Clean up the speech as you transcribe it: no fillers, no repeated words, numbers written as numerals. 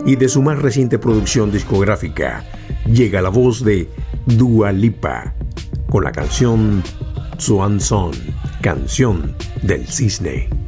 y de su más reciente producción discográfica llega la voz de Dua Lipa con la canción Swan Song, canción del cisne.